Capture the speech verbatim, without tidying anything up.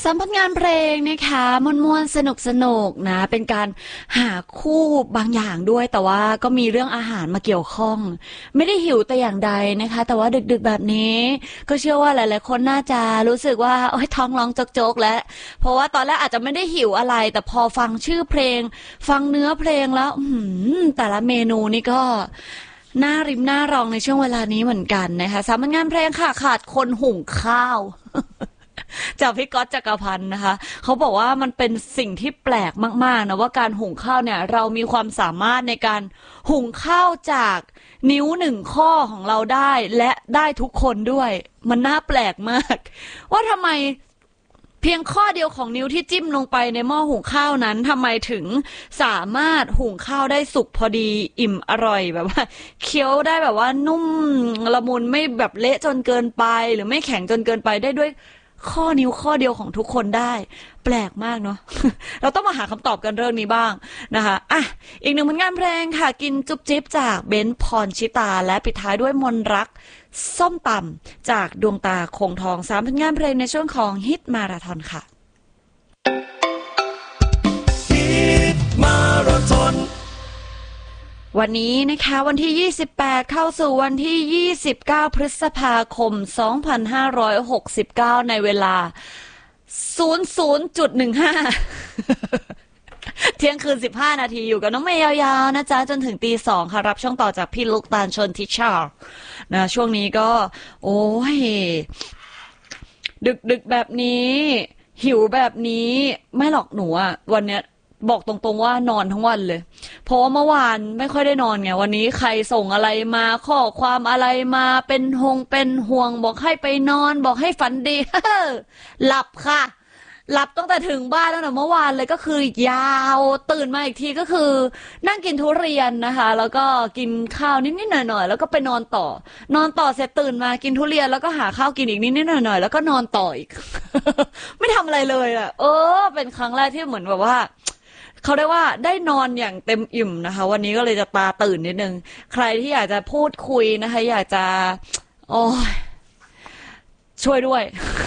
สัมผัสงานเพลงนะคะม่วนๆสนุกสนุกนะเป็นการหาคู่บางอย่างด้วยแต่ว่าก็มีเรื่องอาหารมาเกี่ยวข้องไม่ได้หิวแต่อย่างใดนะคะแต่ว่าดึกๆแบบนี้ก็เชื่อว่าหลายๆคนน่าจะรู้สึกว่าโอ๊ยท้องร้องโจกๆแล้วเพราะว่าตอนแรกอาจจะไม่ได้หิวอะไรแต่พอฟังชื่อเพลงฟังเนื้อเพลงแล้วอืมแต่ละเมนูนี่ก็น่าริมน่ารองในช่วงเวลานี้เหมือนกันนะคะสัมผัสงานเพลงค่ะขาดคนหุงข้าวจากพี่ก๊อตจักรพันธ์นะคะเขาบอกว่ามันเป็นสิ่งที่แปลกมากๆนะว่าการหุงข้าวเนี่ยเรามีความสามารถในการหุงข้าวจากนิ้วหนึ่งข้อของเราได้และได้ทุกคนด้วยมันน่าแปลกมากว่าทำไมเพียงข้อเดียวของนิ้วที่จิ้มลงไปในหม้อหุงข้าวนั้นทำไมถึงสามารถหุงข้าวได้สุกพอดีอิ่มอร่อยแบบว่าเคี้ยวได้แบบว่านุ่มละมุนไม่แบบเละจนเกินไปหรือไม่แข็งจนเกินไปได้ด้วยข้อนิ้วข้อเดียวของทุกคนได้แปลกมากเนาะ เราต้องมาหาคำตอบกันเรื่องนี้บ้างนะคะอ่ะอีกหนึ่งผลงานเพลงค่ะกินจุ๊บจิ๊บจากเบนซ์พรชิตาและปิดท้ายด้วยมนรักส้มตำจากดวงตาคงทองสามผลงานเพลงในช่วงของฮิตมาราธอนค่ะฮิตมาราธอนวันนี้นะคะวันที่ยี่สิบแปดเข้าสู่วันที่ยี่สิบเก้าพฤษภาคมสองพันห้าร้อยหกสิบเก้าในเวลา ศูนย์ ศูนย์ จุด หนึ่ง ห้า เที่ยงคืนสิบห้านาทีอยู่กับน้องเมย์ยาวๆนะจ๊ะจนถึงตีสองค่ะรับช่วงต่อจากพี่ลูกตาลชนทิชานะช่วงนี้ก็โอ้ยดึกๆแบบนี้หิวแบบนี้ไม่หรอกหนูอ่ะวันเนี้ยบอกตรงๆว่านอนทั้งวันเลยเพราะว่าเมื่อวานไม่ค่อยได้นอนไงวันนี้ใครส่งอะไรมาข้อความอะไรมาเป็นหงเป็นห่วงบอกให้ไปนอนบอกให้ฝันดี หลับค่ะหลับตั้งแต่ถึงบ้านตั้งแต่เมื่อวานเลยก็คือยาวตื่นมาอีกทีก็คือนั่งกินทุเรียนนะคะแล้วก็กินข้าวนิดๆหน่อยๆแล้วก็ไปนอนต่อนอนต่อเสร็จตื่นมากินทุเรียนแล้วก็หาข้าวกินอีกนิดๆหน่อยๆแล้วก็นอนต่ออีก ไม่ทำอะไรเลยอ่ะเออเป็นครั้งแรกที่เหมือนแบบว่าเขาได้ว่าได้นอนอย่างเต็มอิ่มนะคะวันนี้ก็เลยจะตาตื่นนิดนึงใครที่อยากจะพูดคุยนะคะอยากจะโอ้ยช่วยด้วย